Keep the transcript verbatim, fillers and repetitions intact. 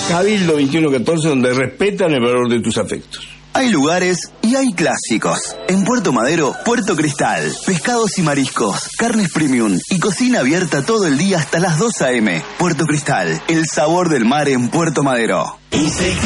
Cabildo veintiuno catorce, donde respetan el valor de tus afectos. Hay lugares y hay clásicos. En Puerto Madero, Puerto Cristal. Pescados y mariscos, carnes premium y cocina abierta todo el día hasta las dos a eme. Puerto Cristal, el sabor del mar en Puerto Madero.